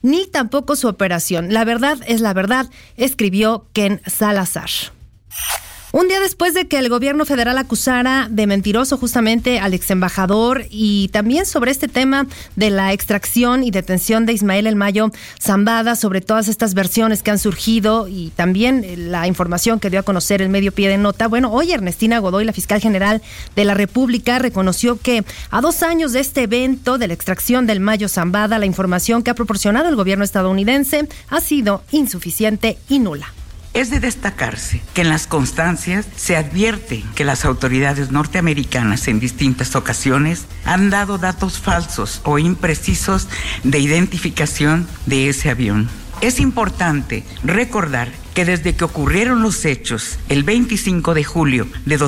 ni tampoco su operación. La verdad es la verdad, escribió Ken Salazar. Un día después de que el gobierno federal acusara de mentiroso justamente al exembajador y también sobre este tema de la extracción y detención de Ismael El Mayo Zambada, sobre todas estas versiones que han surgido y también la información que dio a conocer el medio Pie de Nota. Bueno, hoy Ernestina Godoy, la fiscal general de la República, reconoció que a 2 años de este evento de la extracción del Mayo Zambada, la información que ha proporcionado el gobierno estadounidense ha sido insuficiente y nula. Es de destacarse que en las constancias se advierte que las autoridades norteamericanas en distintas ocasiones han dado datos falsos o imprecisos de identificación de ese avión. Es importante recordar que desde que ocurrieron los hechos, el 25 de julio de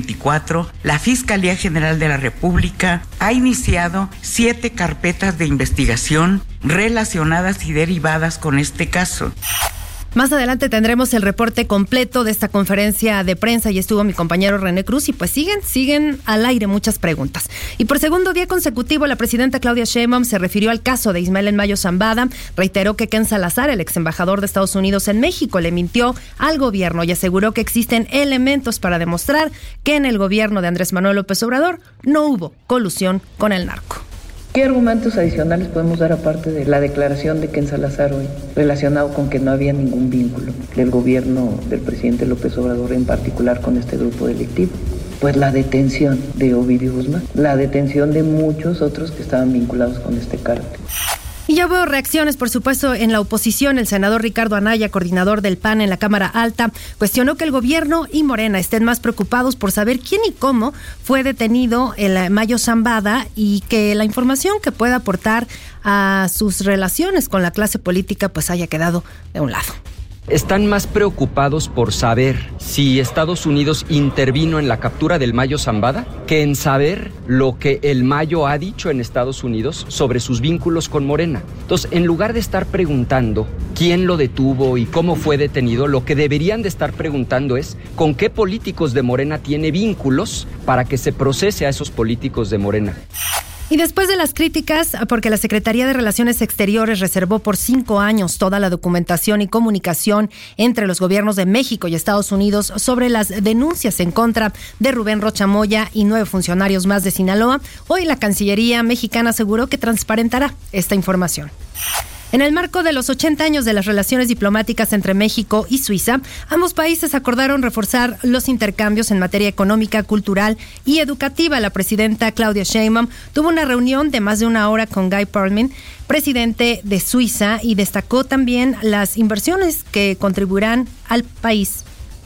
2024, la Fiscalía General de la República ha iniciado 7 carpetas de investigación relacionadas y derivadas con este caso. Más adelante tendremos el reporte completo de esta conferencia de prensa y estuvo mi compañero René Cruz y pues siguen al aire muchas preguntas. Y por segundo día consecutivo la presidenta Claudia Sheinbaum se refirió al caso de Ismael El Mayo Zambada, reiteró que Ken Salazar, el ex embajador de Estados Unidos en México, le mintió al gobierno y aseguró que existen elementos para demostrar que en el gobierno de Andrés Manuel López Obrador no hubo colusión con el narco. ¿Qué argumentos adicionales podemos dar aparte de la declaración de Ken Salazar hoy, relacionado con que no había ningún vínculo del gobierno del presidente López Obrador, en particular con este grupo delictivo? Pues la detención de Ovidio Guzmán, la detención de muchos otros que estaban vinculados con este cártel. Y ya veo reacciones, por supuesto, en la oposición. El senador Ricardo Anaya, coordinador del PAN en la Cámara Alta, cuestionó que el gobierno y Morena estén más preocupados por saber quién y cómo fue detenido el Mayo Zambada y que la información que pueda aportar a sus relaciones con la clase política pues haya quedado de un lado. Están más preocupados por saber si Estados Unidos intervino en la captura del Mayo Zambada que en saber lo que el Mayo ha dicho en Estados Unidos sobre sus vínculos con Morena. Entonces, en lugar de estar preguntando quién lo detuvo y cómo fue detenido, lo que deberían de estar preguntando es con qué políticos de Morena tiene vínculos para que se procese a esos políticos de Morena. Y después de las críticas, porque la Secretaría de Relaciones Exteriores reservó por 5 años toda la documentación y comunicación entre los gobiernos de México y Estados Unidos sobre las denuncias en contra de Rubén Rocha Moya y 9 funcionarios más de Sinaloa, hoy la Cancillería mexicana aseguró que transparentará esta información. En el marco de los 80 años de las relaciones diplomáticas entre México y Suiza, ambos países acordaron reforzar los intercambios en materia económica, cultural y educativa. La presidenta Claudia Sheinbaum tuvo una reunión de más de 1 hora con Guy Parmelin, presidente de Suiza, y destacó también las inversiones que contribuirán al país.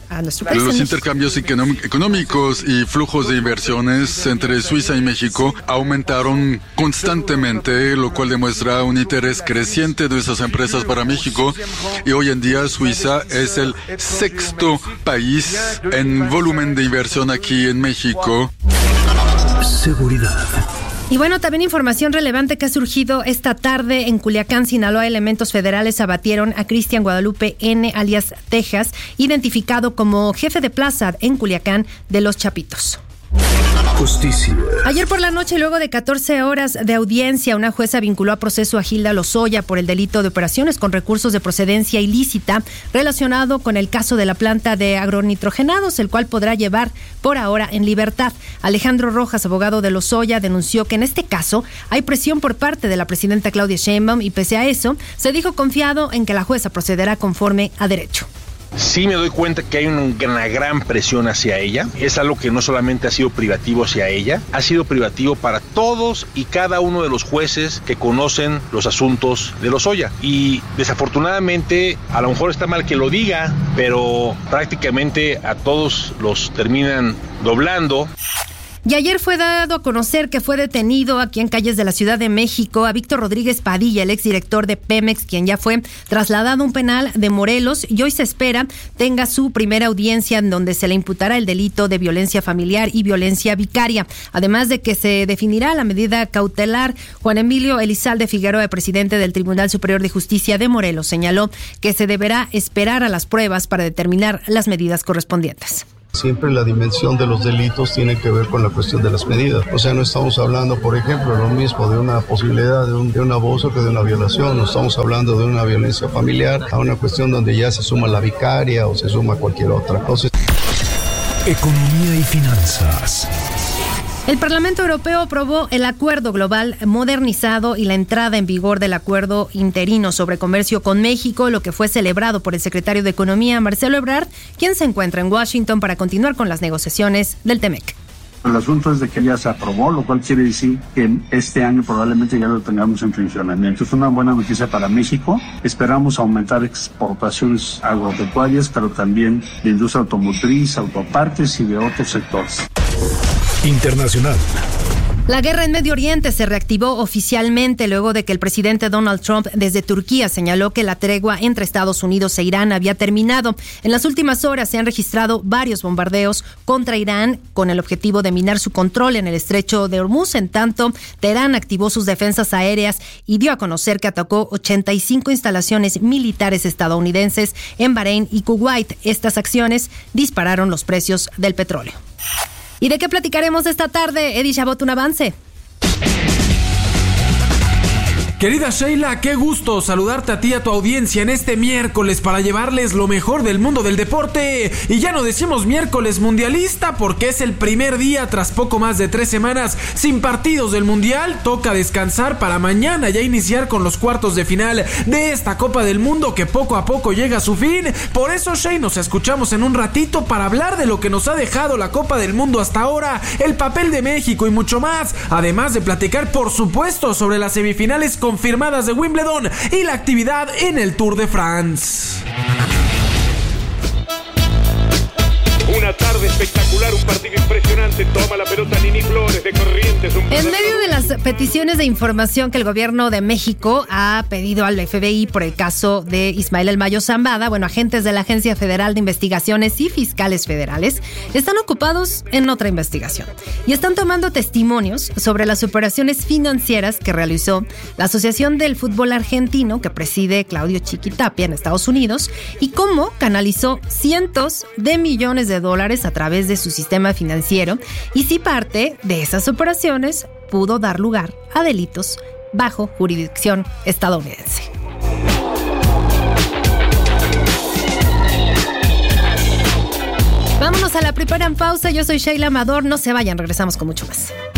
Los intercambios económicos y flujos de inversiones entre Suiza y México aumentaron constantemente, lo cual demuestra un interés creciente de esas empresas para México. Y hoy en día Suiza es el 6º país en volumen de inversión aquí en México. Seguridad. Y bueno, también información relevante que ha surgido esta tarde en Culiacán, Sinaloa. Elementos federales abatieron a Cristian Guadalupe N., alias Texas, identificado como jefe de plaza en Culiacán de Los Chapitos. Justicia. Ayer por la noche, luego de 14 horas de audiencia, una jueza vinculó a proceso a Gilda Lozoya por el delito de operaciones con recursos de procedencia ilícita relacionado con el caso de la planta de agronitrogenados, el cual podrá llevar por ahora en libertad. Alejandro Rojas, abogado de Lozoya, denunció que en este caso hay presión por parte de la presidenta Claudia Sheinbaum y pese a eso, se dijo confiado en que la jueza procederá conforme a derecho. Sí me doy cuenta que hay una gran presión hacia ella. Es algo que no solamente ha sido privativo hacia ella, ha sido privativo para todos y cada uno de los jueces que conocen los asuntos de Lozoya. Y desafortunadamente, a lo mejor está mal que lo diga, pero prácticamente a todos los terminan doblando. Y ayer fue dado a conocer que fue detenido aquí en calles de la Ciudad de México a Víctor Rodríguez Padilla, el exdirector de Pemex, quien ya fue trasladado a un penal de Morelos y hoy se espera tenga su primera audiencia en donde se le imputará el delito de violencia familiar y violencia vicaria. Además de que se definirá la medida cautelar. Juan Emilio Elizalde Figueroa, presidente del Tribunal Superior de Justicia de Morelos, señaló que se deberá esperar a las pruebas para determinar las medidas correspondientes. Siempre la dimensión de los delitos tiene que ver con la cuestión de las medidas. O sea, no estamos hablando, por ejemplo, lo mismo de una posibilidad de un abuso que de una violación. No estamos hablando de una violencia familiar, a una cuestión donde ya se suma la vicaria o se suma cualquier otra. Entonces, economía y finanzas. El Parlamento Europeo aprobó el Acuerdo Global modernizado y la entrada en vigor del Acuerdo Interino sobre Comercio con México, lo que fue celebrado por el secretario de Economía, Marcelo Ebrard, quien se encuentra en Washington para continuar con las negociaciones del TEMEC. El asunto es de que ya se aprobó, lo cual quiere decir que este año probablemente ya lo tengamos en funcionamiento. Es una buena noticia para México. Esperamos aumentar exportaciones agropecuarias, pero también de industria automotriz, autopartes y de otros sectores. Internacional. La guerra en Medio Oriente se reactivó oficialmente luego de que el presidente Donald Trump desde Turquía señaló que la tregua entre Estados Unidos e Irán había terminado. En las últimas horas se han registrado varios bombardeos contra Irán con el objetivo de minar su control en el estrecho de Hormuz. En tanto, Teherán activó sus defensas aéreas y dio a conocer que atacó 85 instalaciones militares estadounidenses en Bahrein y Kuwait. Estas acciones dispararon los precios del petróleo. ¿Y de qué platicaremos esta tarde? Eddie Chabot, un avance. Querida Sheila, qué gusto saludarte a ti y a tu audiencia en este miércoles para llevarles lo mejor del mundo del deporte. Y ya no decimos miércoles mundialista porque es el primer día tras poco más de 3 semanas sin partidos del mundial. Toca descansar para mañana ya iniciar con los cuartos de final de esta Copa del Mundo que poco a poco llega a su fin. Por eso, Sheila, nos escuchamos en un ratito para hablar de lo que nos ha dejado la Copa del Mundo hasta ahora, el papel de México y mucho más. Además de platicar, por supuesto, sobre las semifinales confirmadas de Wimbledon y la actividad en el Tour de France. Una tarde espectacular, un partido impresionante. Toma la pelota Nini Flores de Corrientes. En medio de las peticiones de información que el gobierno de México ha pedido al FBI por el caso de Ismael El Mayo Zambada, agentes de la Agencia Federal de Investigaciones y fiscales federales están ocupados en otra investigación y están tomando testimonios sobre las operaciones financieras que realizó la Asociación del Fútbol Argentino que preside Claudio Chiquitapia en Estados Unidos y cómo canalizó cientos de millones de dólares a través de su sistema financiero y si parte de esas operaciones pudo dar lugar a delitos bajo jurisdicción estadounidense. Vámonos a la primera pausa. Yo soy Sheila Amador. No se vayan, regresamos con mucho más.